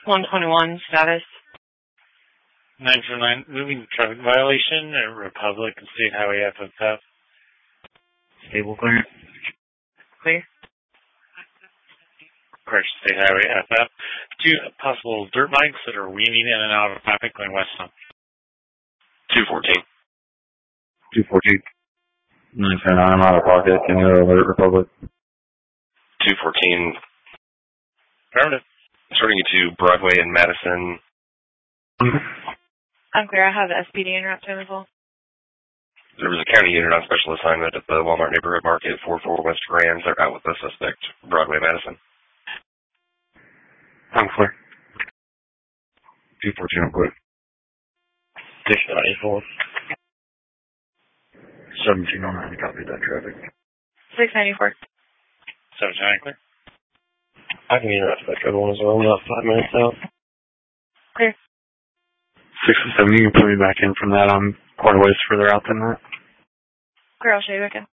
121 status. 949, moving traffic violation at Republic and State Highway FFF. Stable clearance. Clear. Correction, State Highway FF. 2 possible dirt bikes that are weaving in and out of traffic going westbound. 214. 214. 979, I'm out of pocket. Can you alert Republic? 214. Affirmative. Starting you to Broadway and Madison. I'm clear. I have the SPD in route to as well. There was a county unit on special assignment at the Walmart Neighborhood Market, 44 West Grand. They're out with the suspect, Broadway, Madison. I'm clear. 214, I'm clear. 694. 1709, copy that traffic. 694. 729 clear. I can interact with that other one as well. I'm about 5 minutes out. Clear. 6 and 7, you can put me back in from that. I'm quite a ways further out than that. Clear, I'll show you back in.